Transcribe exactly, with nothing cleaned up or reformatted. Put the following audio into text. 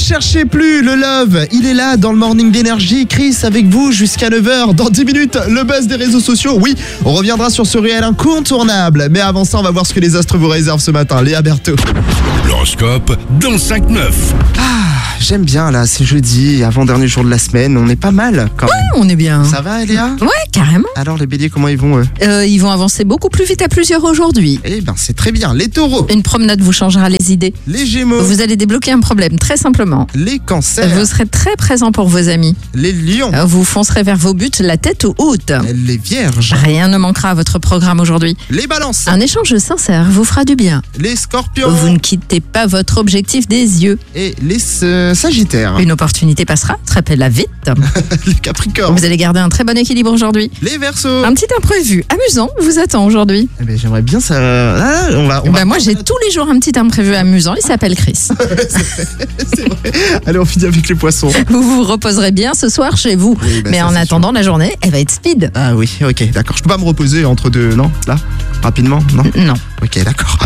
cherchez plus le love, il est là dans le Morning d'Énergie. Chris avec vous jusqu'à neuf heures. Dans dix minutes, le buzz des réseaux sociaux. Oui, on reviendra sur ce réel incontournable. Mais avant ça, on va voir ce que les astres vous réservent ce matin. Léa Berthaud. L'horoscope dans cinq neuf. Ah, j'aime bien là, c'est jeudi, avant-dernier jour de la semaine. On est pas mal quand même. Ouais, on est bien. Ça va, Léa? Ouais, carrément. Alors, les béliers, comment ils vont eux? Euh, ils vont avancer beaucoup plus vite à plusieurs aujourd'hui. Eh ben, c'est très bien. Les taureaux, Une promenade vous changera les idées. les gémeaux, Vous allez débloquer un problème, très simplement. les cancers, Vous serez très présent pour vos amis. les lions, Euh, Vous foncerez vers vos buts la tête haute. les vierges, Rien ne manquera à votre programme aujourd'hui. les balances, Un échange sincère vous fera du bien. les scorpions Vous ne quittez pas votre objectif des yeux. et les euh, sagittaires, Une opportunité passera, très-la vite. les capricornes, Vous allez garder un très bon équilibre aujourd'hui. les verseaux. Un petit imprévu amusant vous attend aujourd'hui. Eh ben, j'aimerais bien ça. Ah, on va, on va Ben moi j'ai tous les jours un petit imprévu amusant, il s'appelle Chris. C'est vrai. Allez, on finit avec les poissons. Vous vous reposerez bien ce soir chez vous. Oui, bah Mais ça, en c'est attendant, la journée, elle va être speed. Ah oui, ok, d'accord. Je peux pas me reposer entre deux, non? Là? Rapidement? Non? Non. Ok, d'accord.